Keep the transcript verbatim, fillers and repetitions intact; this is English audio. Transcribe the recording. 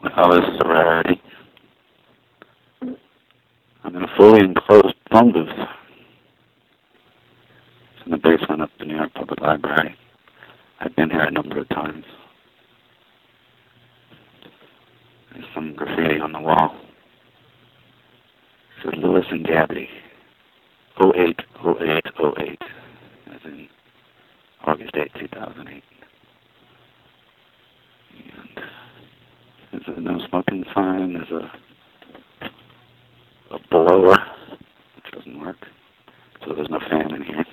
Alice Rarity. I'm in a fully enclosed phone booth. It's in the basement of the New York Public Library. I've been here a number of times. There's some graffiti on the wall. It says Lewis and Gabby, oh eight oh eight oh eight, as in August eighth, two thousand eight. And there's a no smoking sign. There's a a blower, which doesn't work, so there's no fan in here.